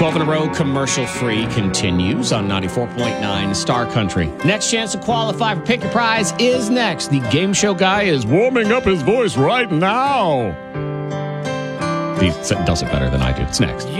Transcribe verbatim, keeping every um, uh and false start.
twelve in a row, commercial free continues on ninety-four point nine Star Country. Next chance to qualify for Pick Your Prize is next. The game show guy is warming up his voice right now. He does it better than I do. It's next.